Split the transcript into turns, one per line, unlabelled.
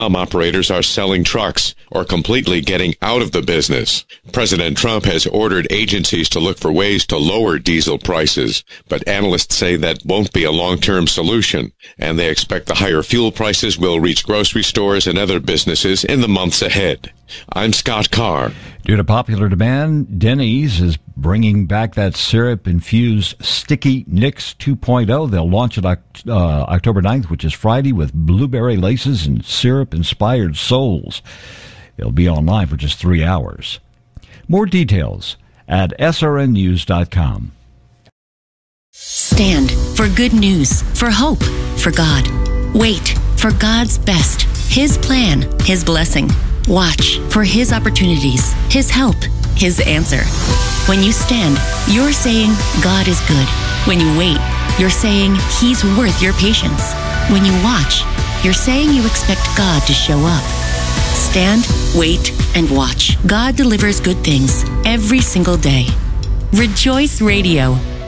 Some operators are selling trucks or completely getting out of the business. President Trump has ordered agencies to look for ways to lower diesel prices, but analysts say that won't be a long-term solution, and they expect the higher fuel prices will reach grocery stores and other businesses in the months ahead. I'm Scott Carr.
Due to popular demand, Denny's is bringing back that syrup-infused Sticky Nicks 2.0. They'll launch it October 9th, which is Friday, with blueberry laces and syrup-inspired soles. It'll be online for just 3 hours. More details at srnnews.com.
Stand for good news, for hope, for God. Wait for God's best, His plan, His blessing. Watch for His opportunities, His help, His answer. When you stand, you're saying God is good. When you wait, you're saying He's worth your patience. When you watch, you're saying you expect God to show up. Stand, wait, and watch. God delivers good things every single day. Rejoice Radio.